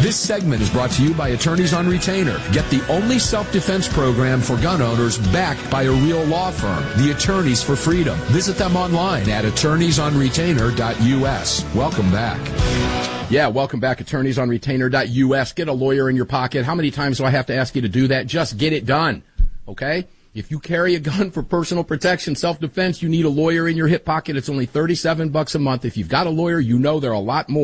This segment is brought to you by Attorneys on Retainer. Get the only self-defense program for gun owners backed by a real law firm, the Attorneys for Freedom. Visit them online at attorneysonretainer.us. Welcome back. Yeah, welcome back, attorneysonretainer.us. Get a lawyer in your pocket. How many times do I have to ask you to do that? Just get it done, okay? If you carry a gun for personal protection, self-defense, you need a lawyer in your hip pocket. It's only $37 a month. If you've got a lawyer, you know there are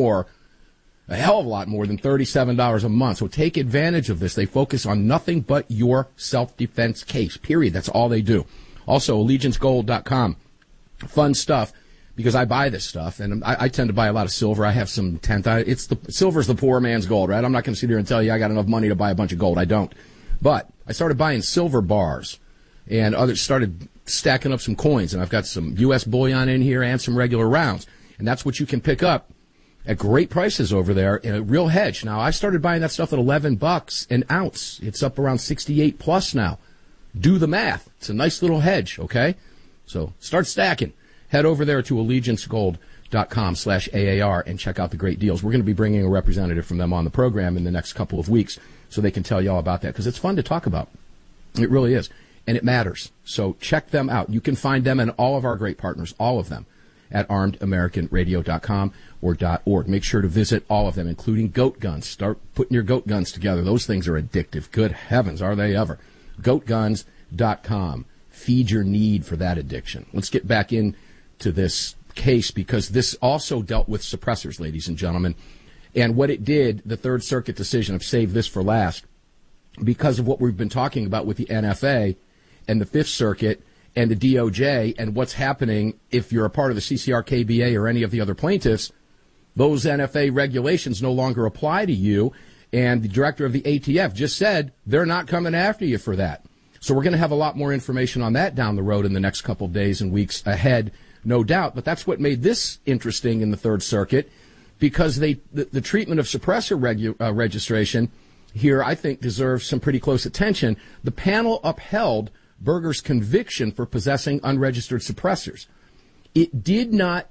a hell of a lot more than $37 a month. So take advantage of this. They focus on nothing but your self-defense case, period. That's all they do. Also, AllegianceGold.com. Fun stuff, because I buy this stuff, and I tend to buy a lot of silver. I have some silver's the poor man's gold, right? I'm not going to sit here and tell you I got enough money to buy a bunch of gold. I don't. But I started buying silver bars, and others started stacking up some coins, and I've got some U.S. bullion in here and some regular rounds. And that's what you can pick up at great prices over there in a real hedge. Now, I started buying that stuff at $11 an ounce. It's up around 68 plus now. Do the math. It's a nice little hedge, okay? So start stacking. Head over there to AllegianceGold.com/AAR and check out the great deals. We're going to be bringing a representative from them on the program in the next couple of weeks so they can tell you all about that, because it's fun to talk about. It really is. And it matters. So check them out. You can find them and all of our great partners, all of them, at armedamericanradio.com or .org. Make sure to visit all of them, including goat guns. Start putting your goat guns together. Those things are addictive. Good heavens, are they ever. Goatguns.com. Feed your need for that addiction. Let's get back into this case, because this also dealt with suppressors, ladies and gentlemen. And what it did, the Third Circuit decision, I've saved this for last, because of what we've been talking about with the NFA and the Fifth Circuit and the DOJ and what's happening if you're a part of the CCR, KBA, or any of the other plaintiffs. Those NFA regulations no longer apply to you, and the director of the ATF just said they're not coming after you for that. So we're going to have a lot more information on that down the road in the next couple of days and weeks ahead, no doubt. But that's what made this interesting in the Third Circuit, because the treatment of suppressor registration here, I think, deserves some pretty close attention. The panel upheld Berger's conviction for possessing unregistered suppressors. It did not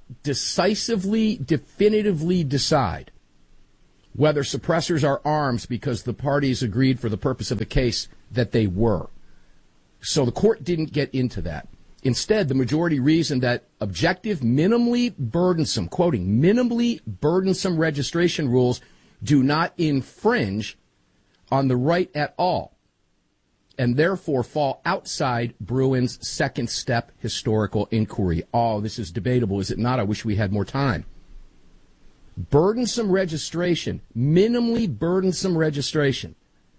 definitively decide whether suppressors are arms, because the parties agreed for the purpose of the case that they were. So the court didn't get into that. Instead, the majority reasoned that objective, minimally burdensome, quoting, minimally burdensome registration rules do not infringe on the right at all, and therefore fall outside Bruin's second step historical inquiry. Oh, this is debatable, is it not? I wish we had more time. Burdensome registration, minimally burdensome registration.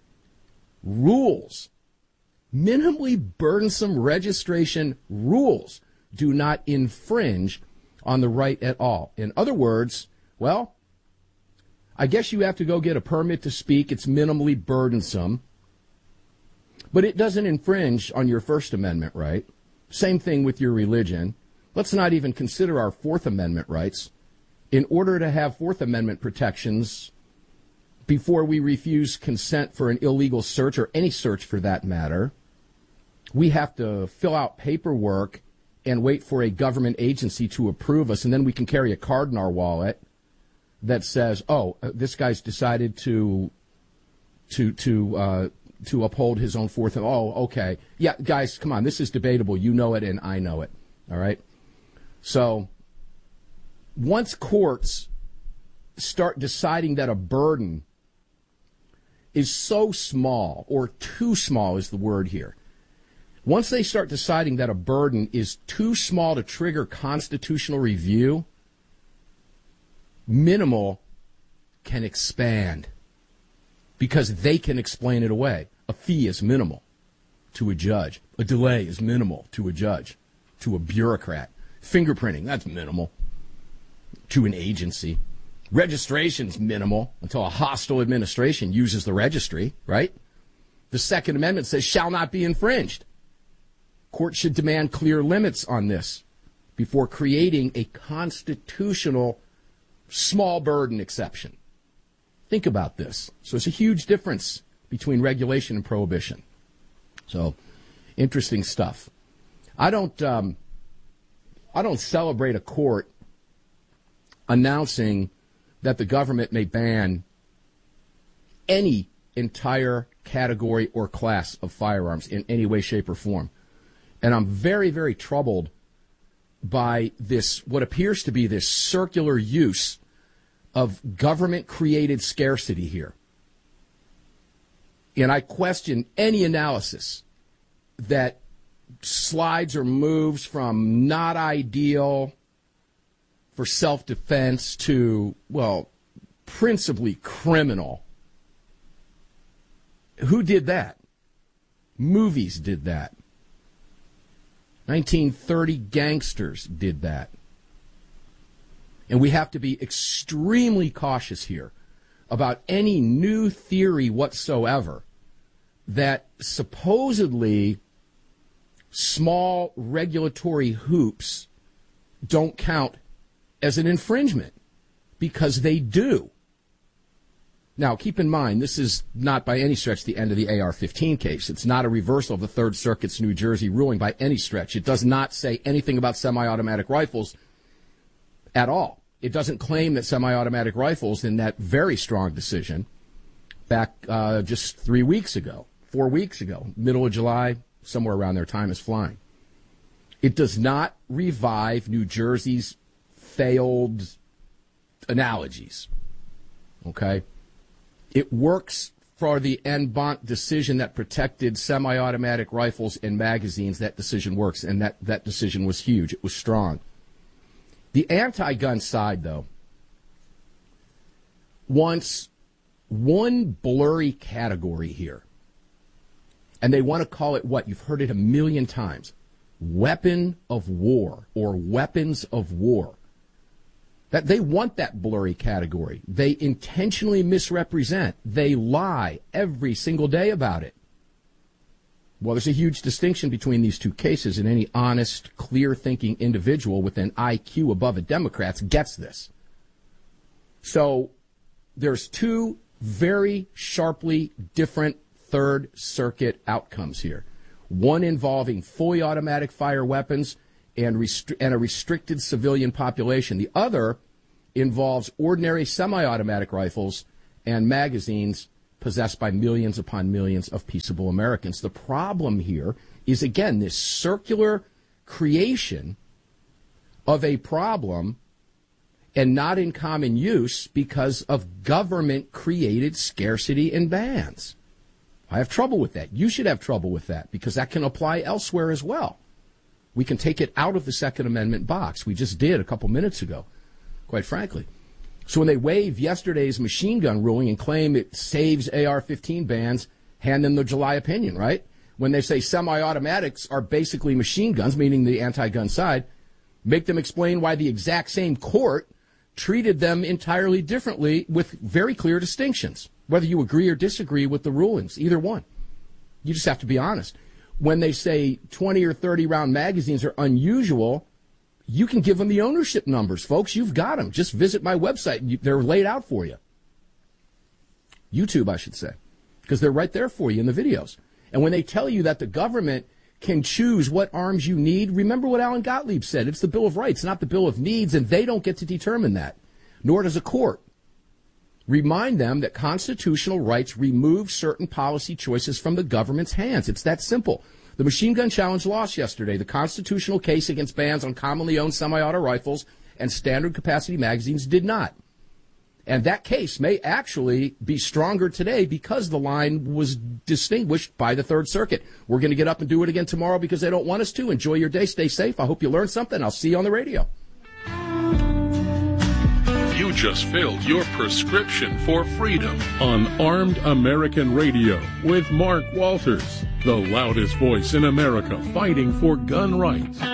Rules, minimally burdensome registration rules do not infringe on the right at all. In other words, well, I guess you have to go get a permit to speak. It's minimally burdensome. But it doesn't infringe on your First Amendment right. Same thing with your religion. Let's not even consider our Fourth Amendment rights. In order to have Fourth Amendment protections, before we refuse consent for an illegal search, or any search for that matter, we have to fill out paperwork and wait for a government agency to approve us, and then we can carry a card in our wallet that says, oh, this guy's decided to uphold his own Fourth. Oh, okay. Yeah, guys, come on. This is debatable. You know it and I know it. All right? So once courts start deciding that a burden is so small, or too small is the word here, once they start deciding that a burden is too small to trigger constitutional review, minimal can expand, because they can explain it away. A fee is minimal to a judge. A delay is minimal to a judge, to a bureaucrat. Fingerprinting, that's minimal to an agency. Registration's minimal until a hostile administration uses the registry, right? The Second Amendment says shall not be infringed. Courts should demand clear limits on this before creating a constitutional small burden exception. Think about this. So it's a huge difference between regulation and prohibition. So, interesting stuff. I don't celebrate a court announcing that the government may ban any entire category or class of firearms in any way, shape, or form. And I'm very, very troubled by this, what appears to be this circular use of government-created scarcity here. And I question any analysis that slides or moves from not ideal for self-defense to, well, principally criminal. Who did that? Movies did that. 1930 gangsters did that. And we have to be extremely cautious here about any new theory whatsoever that supposedly small regulatory hoops don't count as an infringement, because they do. Now, keep in mind, this is not by any stretch the end of the AR-15 case. It's not a reversal of the Third Circuit's New Jersey ruling by any stretch. It does not say anything about semi-automatic rifles at all. It doesn't claim that semi-automatic rifles, in that very strong decision back just 3 weeks ago, 4 weeks ago, middle of July, somewhere around there, time is flying. It does not revive New Jersey's failed analogies, okay? It works for the en banc decision that protected semi-automatic rifles and magazines. That decision works, and that decision was huge. It was strong. The anti-gun side, though, wants one blurry category here. And they want to call it what? You've heard it a million times. Weapon of war, or weapons of war. That they want that blurry category. They intentionally misrepresent. They lie every single day about it. Well, there's a huge distinction between these two cases, and any honest, clear-thinking individual with an IQ above a Democrat's gets this. So there's two very sharply different Third Circuit outcomes here. One involving fully automatic fire weapons and a restricted civilian population. The other involves ordinary semi-automatic rifles and magazines possessed by millions upon millions of peaceable Americans. The problem here is, again, this circular creation of a problem and not in common use because of government-created scarcity and bans. I have trouble with that. You should have trouble with that, because that can apply elsewhere as well. We can take it out of the Second Amendment box. We just did a couple minutes ago, quite frankly. So when they waive yesterday's machine gun ruling and claim it saves AR-15 bans, hand them the July opinion, right? When they say semi-automatics are basically machine guns, meaning the anti-gun side, make them explain why the exact same court treated them entirely differently with very clear distinctions, whether you agree or disagree with the rulings, either one. You just have to be honest. When they say 20 or 30 round magazines are unusual, you can give them the ownership numbers, folks. You've got them. Just visit my website. They're laid out for you. YouTube, I should say, because they're right there for you in the videos. And when they tell you that the government can choose what arms you need, remember what Alan Gottlieb said. It's the Bill of Rights, not the Bill of Needs, and they don't get to determine that, nor does a court. Remind them that constitutional rights remove certain policy choices from the government's hands. It's that simple. The machine gun challenge lost yesterday. The constitutional case against bans on commonly owned semi-auto rifles and standard capacity magazines did not. And that case may actually be stronger today because the line was distinguished by the Third Circuit. We're going to get up and do it again tomorrow because they don't want us to. Enjoy your day. Stay safe. I hope you learned something. I'll see you on the radio. You just filled your prescription for freedom on Armed American Radio with Mark Walters, the loudest voice in America fighting for gun rights.